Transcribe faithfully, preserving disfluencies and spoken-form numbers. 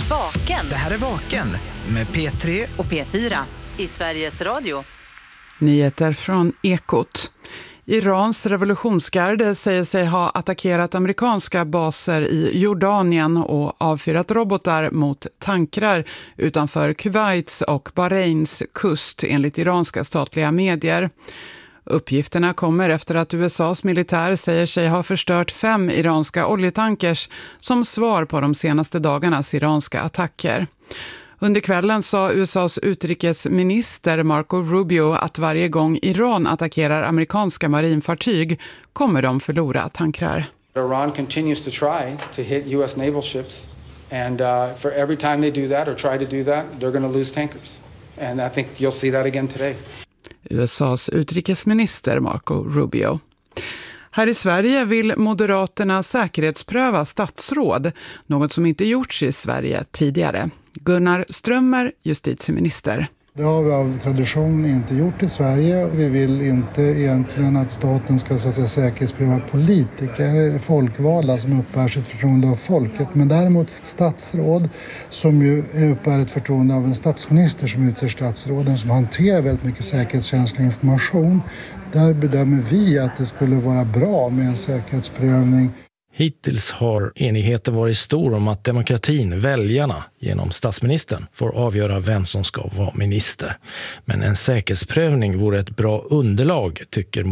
Vaken. Det här är Vaken med P tre och P fyra i Sveriges Radio. Nyheter från Ekot. Irans revolutionsgarde säger sig ha attackerat amerikanska baser i Jordanien och avfyrat robotar mot tankrar utanför Kuwaits och Bahrains kust enligt iranska statliga medier. Uppgifterna kommer efter att U S A:s militär säger sig ha förstört fem iranska oljetankers som svar på de senaste dagarnas iranska attacker. Under kvällen sa U S A:s utrikesminister Marco Rubio att varje gång Iran attackerar amerikanska marinfartyg kommer de förlora tankrar. Iran continues to try to hit U S naval ships, and uh, for every time they do that or try to do that, they're going to lose tankers. And I think you'll see that again today. U S A:s utrikesminister Marco Rubio. Här i Sverige vill Moderaterna säkerhetspröva statsråd, något som inte gjorts i Sverige tidigare. Gunnar Strömmer, justitieminister. Det har vi av tradition inte gjort i Sverige. Vi vill inte egentligen att staten ska så att säga säkerhetspröva politiker, folkvalda som uppbär sitt förtroende av folket. Men däremot statsråd som ju uppbär ett förtroende av en statsminister som utser statsråden som hanterar väldigt mycket säkerhetskänslig information. Där bedömer vi att det skulle vara bra med en säkerhetsprövning. Hittills har enigheten varit stor om att demokratin, väljarna, genom statsministern får avgöra vem som ska vara minister. Men en säkerhetsprövning vore ett bra underlag, tycker